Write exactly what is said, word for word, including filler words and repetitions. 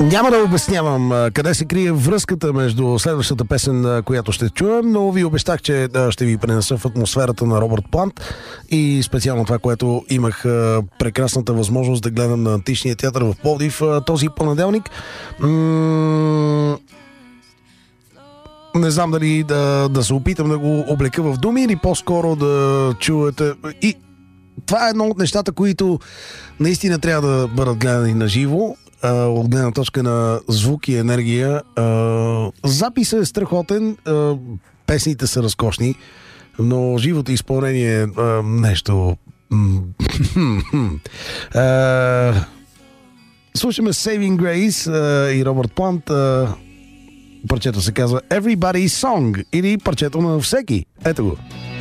Няма да обяснявам а, къде се крие връзката между следващата песен, а, която ще чуем, но ви обещах, че а, ще ви пренеса в атмосферата на Робърт Плант и специално това, което имах а, прекрасната възможност да гледам на Античния театър в Пловдив а, този понеделник. М- Не знам дали да, да се опитам да го облека в думи или по-скоро да чуете. И това е едно от нещата, които наистина трябва да бъдат гледани на живо, от гледна точка на звук и енергия. Записът е страхотен, песните са разкошни, но живото изпълнение е нещо... Слушаме Saving Grace и Робърт Плант. Парчето се казва Everybody's Song или парчето на всеки. Ето го.